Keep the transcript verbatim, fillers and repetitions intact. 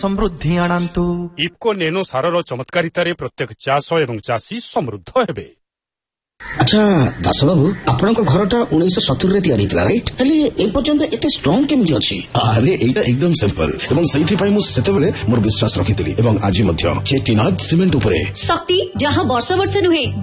ସମୃଦ୍ଧି ଆଣନ୍ତୁ। ଇଫ୍କୋ ନେନୋ ସାରର ଚମତ୍କାରିତାରେ ପ୍ରତ୍ୟେକ ଚାଷ ଏବଂ ଚାଷୀ ସମୃଦ୍ଧ ହେବେ। ଆଚ୍ଛା ଦାସ ବାବୁ, ଆପଣଙ୍କ ଘରଟା ଉଣେଇଶହ ସତୁରି ରେ ତିଆରି ହେଇଥିଲା ରାଇଟ୍? ହେଲେ ଏ ପର୍ଯ୍ୟନ୍ତ ଏତେ ଷ୍ଟ୍ରଙ୍ଗ କେମିତି ଅଛି? ଆରେ ଏଇଟା ଏକଦମ ସିମ୍ପଲ ଏବଂ ସେଇଥିପାଇଁ ମୁଁ ସେତେବେଳେ ମୋର ବିଶ୍ୱାସ ରଖିଥିଲି ଏବଂ ଆଜି ମଧ୍ୟ ଚେଟିନାଦ ସିମେଣ୍ଟ ଉପରେ ଶକ୍ତି ଯାହା ବର୍ଷ ବର୍ଷ ନୁହେଁ